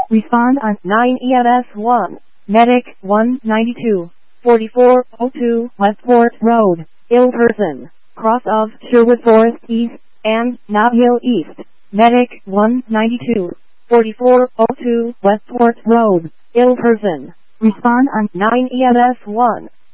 Respond on 9 EMS 1. Medic 192. 4402 Westport Road, ill person, cross of Sherwood Forest East and Nob Hill East. Medic 192. 4402 Westport Road, ill person. Respond on 9 EMS 1.